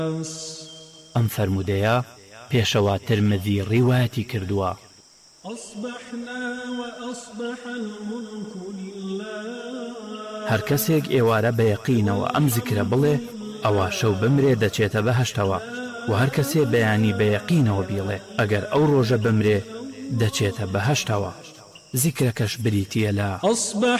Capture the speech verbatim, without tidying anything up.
ئەم فەرموودەیە پێشەوە ترمذی ڕیوایەتی کردووە. هەر کەسێک ئێوارە بە یەقینەوە ئەم زیکرە بڵێ ئەوە شەو بمرێ دەچێتە بەهەشتەوە، و هەر کەسێ بەیانی بە یەقینەوە بیڵێ ئەگەر ئەو ڕۆژە بمرێ دەچێتە بەهەشتەوە. زیکرەکەش بریتیە لە